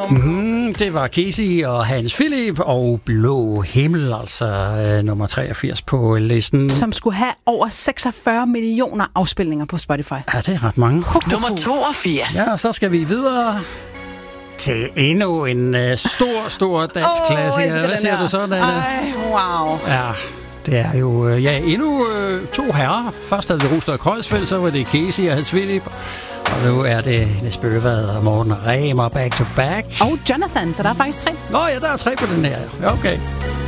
Det var Casey og Hans Philip og Blå Himmel, altså nummer 83 på listen. Som skulle have over 46 millioner afspilninger på Spotify. Ja, det er ret mange. Nummer 82. Ja, og så skal vi videre til endnu en stor dansk klassiker. Hvad siger du så, Nanne? Ej, wow. Ja, det er jo endnu to herrer. Først havde vi Rustad Kreuzfeldt, så var det Casey og Hans Philip. Og nu er det Jesper Øvad og Morten Remer back to back. Og Jonathan, så der er faktisk 3. Nå ja, der er 3 på den her. Ja, okay.